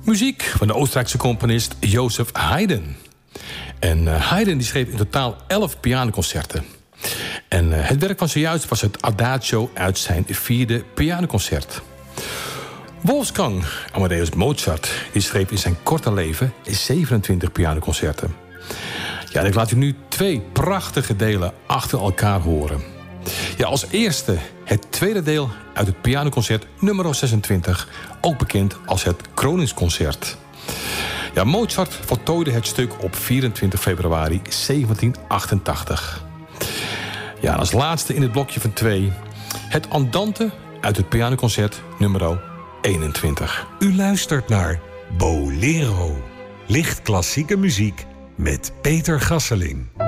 Muziek van de Oostenrijkse componist Joseph Haydn. En Haydn die schreef in totaal 11 pianoconcerten. En het werk van zojuist was het Adagio uit zijn 4e pianoconcert. Wolfgang Amadeus Mozart die schreef in zijn korte leven 27 pianoconcerten. Ja, en ik laat u nu 2 prachtige delen achter elkaar horen. Ja, als eerste het tweede deel uit het pianoconcert nummer 26, ook bekend als het Kroningsconcert. Ja, Mozart voltooide het stuk op 24 februari 1788. Ja, en als laatste in het blokje van 2 het Andante uit het pianoconcert nummer 21. U luistert naar Bolero, licht klassieke muziek met Peter Gasseling.